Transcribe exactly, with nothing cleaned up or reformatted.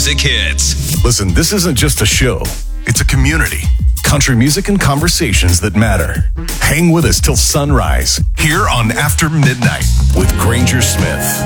music hits. Listen, this isn't just a show. It's a community. Country music and conversations that matter. Hang with us till sunrise here on After Midnight with Granger Smith.